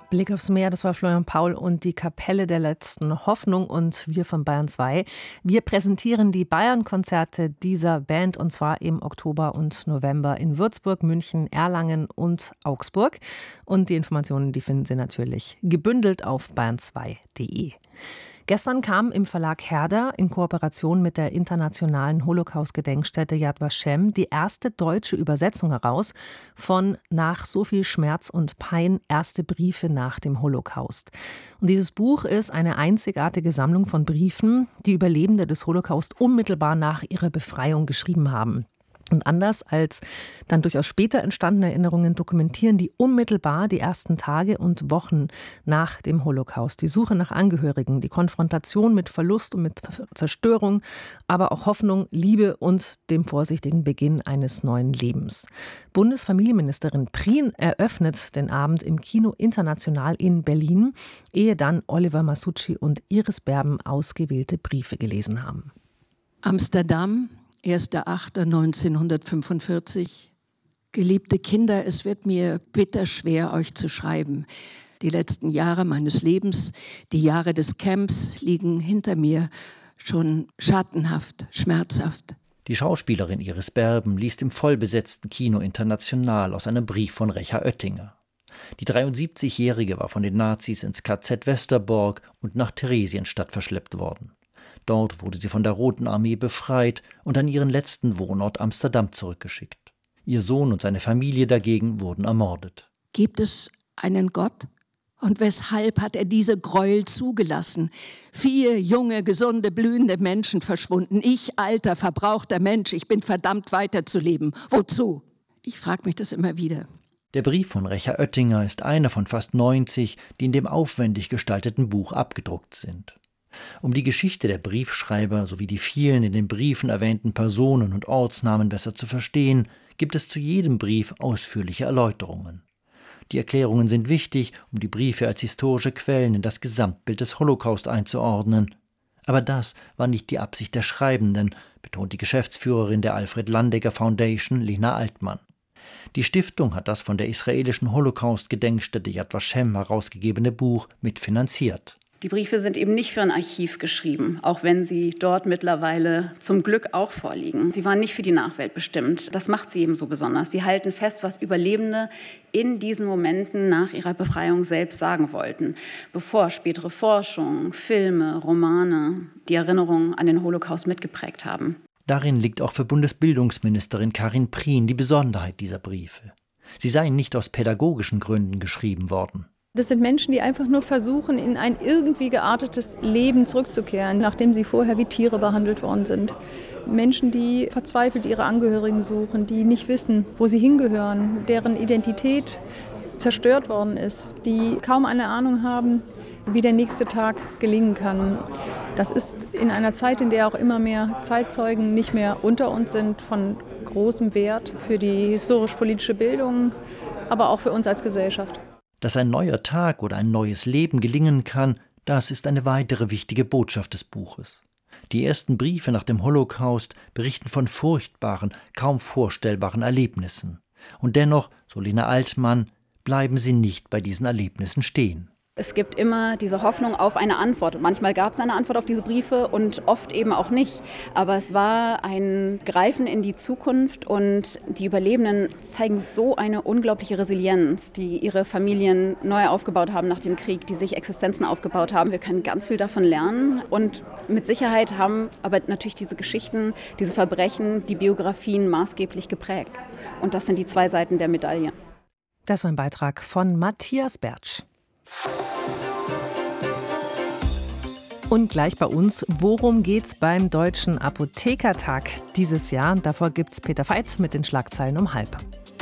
Blick aufs Meer, das war Florian Paul und die Kapelle der letzten Hoffnung und wir von Bayern 2. Wir präsentieren die Bayern-Konzerte dieser Band und zwar im Oktober und November in Würzburg, München, Erlangen und Augsburg. Und die Informationen, die finden Sie natürlich gebündelt auf bayern2.de. Gestern kam im Verlag Herder in Kooperation mit der internationalen Holocaust-Gedenkstätte Yad Vashem die erste deutsche Übersetzung heraus von Nach so viel Schmerz und Pein, erste Briefe nach dem Holocaust. Und dieses Buch ist eine einzigartige Sammlung von Briefen, die Überlebende des Holocaust unmittelbar nach ihrer Befreiung geschrieben haben. Und anders als dann durchaus später entstandene Erinnerungen dokumentieren die unmittelbar die ersten Tage und Wochen nach dem Holocaust. Die Suche nach Angehörigen, die Konfrontation mit Verlust und mit Zerstörung, aber auch Hoffnung, Liebe und dem vorsichtigen Beginn eines neuen Lebens. Bundesfamilienministerin Prien eröffnet den Abend im Kino International in Berlin, ehe dann Oliver Masucci und Iris Berben ausgewählte Briefe gelesen haben. Amsterdam, 1.8.1945. Geliebte Kinder, es wird mir bitterschwer, euch zu schreiben. Die letzten Jahre meines Lebens, die Jahre des Camps liegen hinter mir, schon schattenhaft, schmerzhaft. Die Schauspielerin Iris Berben liest im vollbesetzten Kino International aus einem Brief von Recha Oettinger. Die 73-Jährige war von den Nazis ins KZ Westerbork und nach Theresienstadt verschleppt worden. Dort wurde sie von der Roten Armee befreit und an ihren letzten Wohnort Amsterdam zurückgeschickt. Ihr Sohn und seine Familie dagegen wurden ermordet. Gibt es einen Gott? Und weshalb hat er diese Gräuel zugelassen? 4 junge, gesunde, blühende Menschen verschwunden. Ich, alter, verbrauchter Mensch, ich bin verdammt weiterzuleben. Wozu? Ich frage mich das immer wieder. Der Brief von Recha Oettinger ist einer von fast 90, die in dem aufwendig gestalteten Buch abgedruckt sind. Um die Geschichte der Briefschreiber sowie die vielen in den Briefen erwähnten Personen und Ortsnamen besser zu verstehen, gibt es zu jedem Brief ausführliche Erläuterungen. Die Erklärungen sind wichtig, um die Briefe als historische Quellen in das Gesamtbild des Holocaust einzuordnen. Aber das war nicht die Absicht der Schreibenden, betont die Geschäftsführerin der Alfred Landecker Foundation, Lena Altmann. Die Stiftung hat das von der israelischen Holocaust-Gedenkstätte Yad Vashem herausgegebene Buch mitfinanziert. Die Briefe sind eben nicht für ein Archiv geschrieben, auch wenn sie dort mittlerweile zum Glück auch vorliegen. Sie waren nicht für die Nachwelt bestimmt. Das macht sie eben so besonders. Sie halten fest, was Überlebende in diesen Momenten nach ihrer Befreiung selbst sagen wollten, bevor spätere Forschung, Filme, Romane die Erinnerung an den Holocaust mitgeprägt haben. Darin liegt auch für Bundesbildungsministerin Karin Prien die Besonderheit dieser Briefe. Sie seien nicht aus pädagogischen Gründen geschrieben worden. Das sind Menschen, die einfach nur versuchen, in ein irgendwie geartetes Leben zurückzukehren, nachdem sie vorher wie Tiere behandelt worden sind. Menschen, die verzweifelt ihre Angehörigen suchen, die nicht wissen, wo sie hingehören, deren Identität zerstört worden ist, die kaum eine Ahnung haben, wie der nächste Tag gelingen kann. Das ist in einer Zeit, in der auch immer mehr Zeitzeugen nicht mehr unter uns sind, von großem Wert für die historisch-politische Bildung, aber auch für uns als Gesellschaft. Dass ein neuer Tag oder ein neues Leben gelingen kann, das ist eine weitere wichtige Botschaft des Buches. Die ersten Briefe nach dem Holocaust berichten von furchtbaren, kaum vorstellbaren Erlebnissen. Und dennoch, so Lena Altmann, bleiben sie nicht bei diesen Erlebnissen stehen. Es gibt immer diese Hoffnung auf eine Antwort. Und manchmal gab es eine Antwort auf diese Briefe und oft eben auch nicht. Aber es war ein Greifen in die Zukunft und die Überlebenden zeigen so eine unglaubliche Resilienz, die ihre Familien neu aufgebaut haben nach dem Krieg, die sich Existenzen aufgebaut haben. Wir können ganz viel davon lernen und mit Sicherheit haben aber natürlich diese Geschichten, diese Verbrechen, die Biografien maßgeblich geprägt. Und das sind die 2 Seiten der Medaille. Das war ein Beitrag von Matthias Bertsch. Und gleich bei uns, worum geht's beim Deutschen Apothekertag dieses Jahr? Davor gibt's Peter Veitz mit den Schlagzeilen um 12:30.